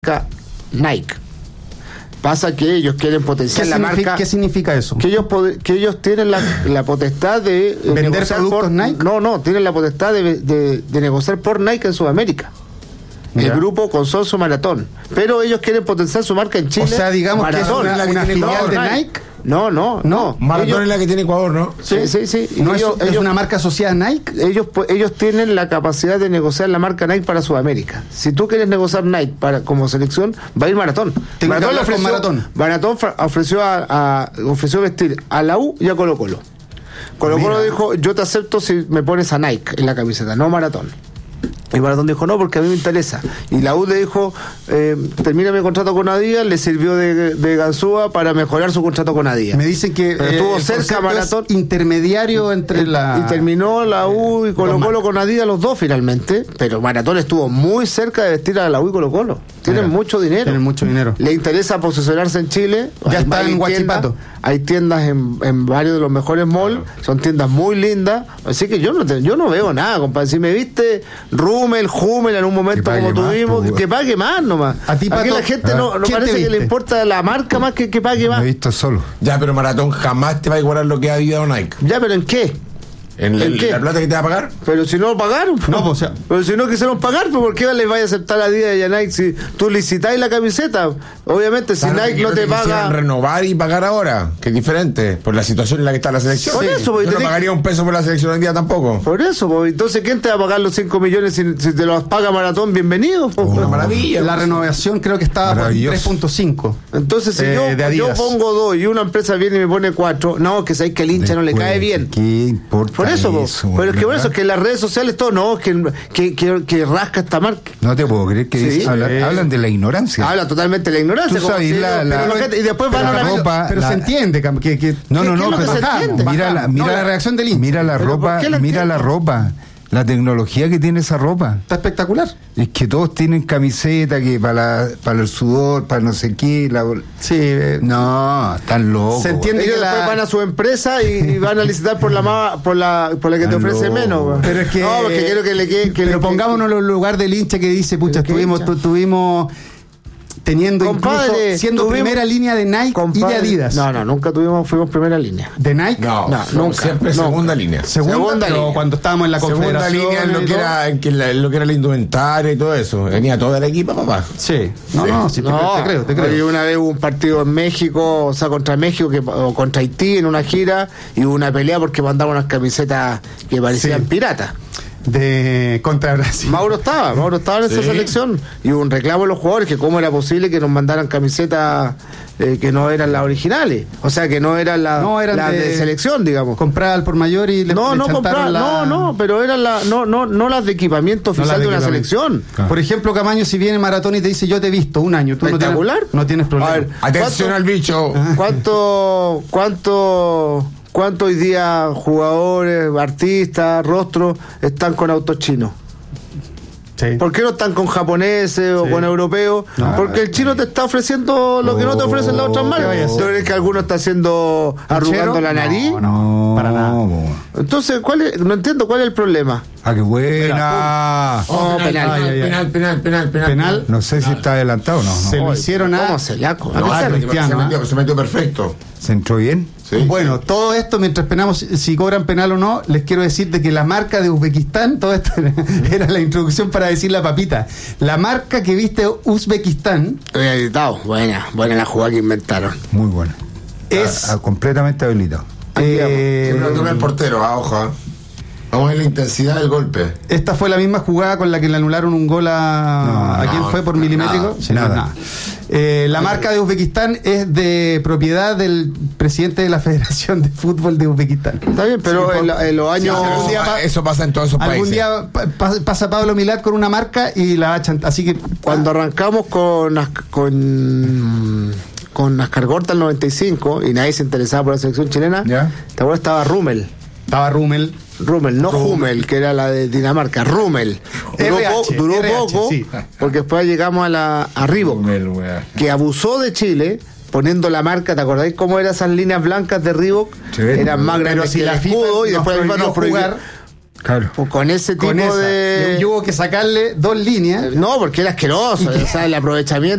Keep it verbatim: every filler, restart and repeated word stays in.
marca Nike. Pasa que ellos quieren potenciar la marca. ¿Qué significa eso? Que ellos que ellos tienen la, la potestad de vender negociar productos por, Nike. No, no, tienen la potestad de, de, de negociar por Nike en Sudamérica. El Ya. grupo Consorcio Maratón. Pero ellos quieren potenciar su marca en Chile. O sea, digamos Maratón, que es una, una filial de Nike. Nike. No, no, no. Maratón ellos, es la que tiene Ecuador, ¿no? Sí, sí, sí. ¿No ellos, es, es ellos, una marca asociada a Nike? Ellos, ellos tienen la capacidad de negociar la marca Nike para Sudamérica. Si tú quieres negociar Nike para como selección, va a ir Maratón. Tengo Maratón, que le hablar con ofreció, Maratón. Maratón ofreció, a, a, ofreció vestir a la U y a Colo Colo. Colo Colo Mira. dijo, yo te acepto si me pones a Nike en la camiseta, no Maratón. Y Maratón dijo, no, porque a mí me interesa. Y la U le dijo, eh, termina mi contrato con Adidas, le sirvió de, de ganzúa para mejorar su contrato con Adidas. Me dicen que Pero eh, estuvo el cerca concepto Maratón. es intermediario entre la... Y terminó la U y Colo Colo con Adidas los dos finalmente, pero Maratón estuvo muy cerca de vestir a la U y Colo Colo. Tienen Mira, mucho dinero. Tienen mucho dinero. Le interesa posicionarse en Chile. Ya Hay- está hay en Huachipato. tiendas- Hay tiendas en, en varios de los mejores malls, son tiendas muy lindas, así que yo no te- yo no veo nada, compadre. Si me viste Rummel, Hummel en un momento pague como más, tuvimos, pues, que, que pague más nomás. A ti, Aquí Pato, la gente ¿ah? no, no ¿Quién te parece que le viste? importa la marca más que que pague Lo más. he visto solo. Ya, pero Maratón jamás te va a igualar lo que ha habido Nike. Ya, pero ¿en qué? ¿En, ¿En el- qué? la plata que te va a pagar? Pero si no pagaron, pues. No, pues, o sea- pero si no quisieron pagar, pues ¿por qué les vaya a aceptar a Adidas y a Nike si tú licitáis la camiseta? Obviamente, si Claro, Nike que no te quisieran paga. renovar y pagar ahora, que es diferente, por la situación en la que está la selección. Por eso, porque yo no tenés- pagaría un peso por la selección hoy en día tampoco. Por eso, pues, entonces, ¿quién te va a pagar los cinco millones si, si te los paga Maratón? Bienvenido. pues. Una maravilla. La renovación creo que estaba por Maravilloso. tres punto cinco. Entonces, si Eh, yo, de yo Adidas. pongo dos y una empresa viene y me pone cuatro, no, que sabéis que el hincha no le Después, cae bien. ¿Qué importa Por eso, po. eso, pero es que por ¿verdad? eso es que en las redes sociales todo, no, que, que, que, que rasca esta marca. No te puedo creer que Sí. dicen- hablan, Eh. hablan de la ignorancia. Habla totalmente de la ignorancia. Tú como sabes, si- la- la- pero la gente- y después van la a la ropa- Pero la- se entiende cam- que, que No, no, ¿Qué- qué no, es lo que pero se bajamos, entiende? mira la, bajamos. mira No, la reacción del hincha. Mira la ¿Pero por ropa, qué la mira la entiendo? ropa, la tecnología que tiene esa ropa. Está espectacular. Es que todos tienen camiseta que para la- para el sudor, para no sé qué, la bol- Sí, eh, no, están locos. Se entiende. Ellos que la- después van a su empresa y van a licitar por la más, por la por la que te Están ofrece locos. menos. güey. Pero es que, no, porque quiero que le quede. Que pero le- pongámonos en el lugar del hincha que dice, pucha, ¿Pero qué estuvimos, hincha? tu- tuvimos teniendo Compadre, incluso siendo tuvimos- primera línea de Nike y de compadre, Adidas. No, no, nunca tuvimos, fuimos primera línea. De Nike. No, No, somos nunca, siempre nunca. segunda línea. Segunda, Segunda pero línea. cuando estábamos en la Segunda confederación. línea en lo y que todo. era, en que la, en lo que era la indumentaria y todo eso. Venía toda la equipa, papá. Sí. No, Sí. no, sí, te, No, te creo, te oye, creo. una vez hubo un partido en México, o sea, contra México que, o contra Haití en una gira, y hubo una pelea porque mandaban unas camisetas que parecían Sí. piratas. De contra Brasil. Mauro estaba, Mauro estaba en esa Sí. selección, y hubo un reclamo de los jugadores que cómo era posible que nos mandaran camisetas eh, que no eran las originales, o sea, que no eran las No, eran las de, de- selección, digamos. Comprar al por mayor y le No, le no chantaron comprar, la- no, no, pero eran la, no, no, no las de equipamiento no la oficial de, una equipamiento. selección. Claro. Por ejemplo, Camaño, si viene Maratón y te dice yo te he visto un año, tú no tienes, Espectacular. no tienes problema. A ver, Atención ¿Cuánto? al bicho. ¿Cuánto, cuánto, cuánto hoy día jugadores, artistas, rostros están con autos chinos? Sí. ¿Por qué no están con japoneses o Sí. con europeos? No. Porque el chino te está ofreciendo lo que no te ofrecen las otras ¿qué vaya a marcas. hacer? ¿Tú crees que alguno está haciendo arrugando la nariz? No, No, para nada. po. Entonces, ¿cuál es? No entiendo cuál es el problema. Ah, qué buena. Oh, penal. penal, Ay, ay, ay. penal, penal, penal, penal. Penal. No sé si está adelantado o no. no. Se lo Oye, hicieron a... ¿Cómo se le ha co- No, Ah, se, metió, Cristiano, se, metió, ¿ah? se metió perfecto. ¿Se entró bien? Sí. Bueno, todo esto, mientras esperamos si, si cobran penal o no, les quiero decir de que la marca de Uzbekistán, todo esto era, era la introducción para decir la papita. La marca que viste Uzbekistán Estoy editado. Buena, buena la jugada que inventaron. Muy buena. es... Ah, ah, completamente habilitado. eh, Siempre lo toma el portero, ah, ojo. ah. Vamos a ver la intensidad del golpe. esta fue la misma jugada con la que le anularon un gol a... No, ¿a quién no, fue por milimétrico? nada, Sí, nada. nada. Eh, la marca de Uzbekistán es de propiedad del presidente de la Federación de Fútbol de Uzbekistán. Está bien, pero Sí, en, por- la- en los Sí, años... pero algún eso, día pa- pa- eso pasa en todos esos Algún países. día pa- pa- pasa Pablo Milad con una marca y la achan, así que Cuando arrancamos con As- con con Ascargorta el noventa y cinco y nadie se interesaba por la selección chilena, Ya. ¿te acuerdas? Estaba Rummel. estaba Rummel. Rummel, no Hummel, que era la de Dinamarca, Rummel. Duró, R H, po- duró R H, poco, sí. porque después llegamos a la a Reebok, que abusó de Chile poniendo la marca. ¿Te acordáis cómo eran esas líneas blancas de Reebok? Sí. Eran más Pero grandes si que la el FIFA escudo y nos después la FIFA nos prohibió prohibió jugar Claro. Pues con ese tipo con esa. de... Y hubo que sacarle dos líneas. No, porque era asqueroso, o sea, el aprovechamiento